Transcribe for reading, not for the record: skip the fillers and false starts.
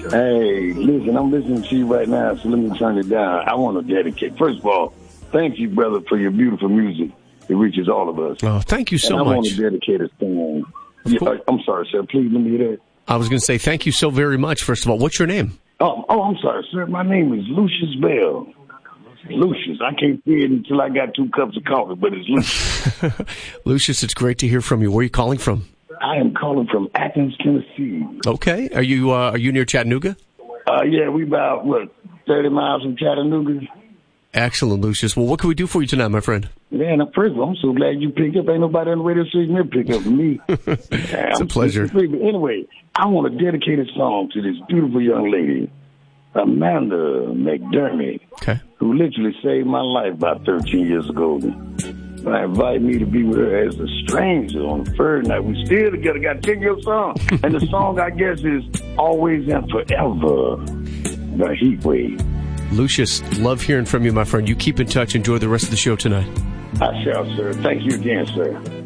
Hey, listen, I'm listening to you right now, so let me turn it down. I want to dedicate. First of all, thank you, brother, for your beautiful music. It reaches all of us. Oh, thank you so much. I want to dedicate a song. Yeah, I'm sorry, sir. Please let me hear that. I was going to say thank you so very much, first of all. What's your name? Oh, I'm sorry, sir. My name is Lucius Bell. Lucius. I can't see it until I got 2 cups of coffee, but it's Lucius. Lucius, it's great to hear from you. Where are you calling from? I am calling from Athens, Tennessee. Okay. Are you near Chattanooga? Yeah, we about, 30 miles from Chattanooga. Excellent, Lucius. Well, what can we do for you tonight, my friend? Man, first of all, I'm so glad you picked up. Ain't nobody on the radio station that picked up for me. It's a pleasure. Anyway, I want to dedicate a song to this beautiful young lady, Amanda McDermott, who literally saved my life about 13 years ago. I invited me to be with her as a stranger on the third night. We still together, got to take your song. And the song, I guess, is Always and Forever, the Heat Wave. Lucius, love hearing from you, my friend. You keep in touch. Enjoy the rest of the show tonight. I shall, sir. Thank you again, sir.